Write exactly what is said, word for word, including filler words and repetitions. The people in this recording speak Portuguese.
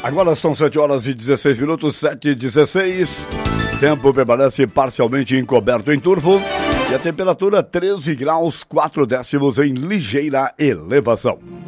Agora são sete horas e dezesseis minutos, sete e dezesseis. Tempo permanece parcialmente encoberto em turvo e a temperatura treze graus, quatro décimos em ligeira elevação.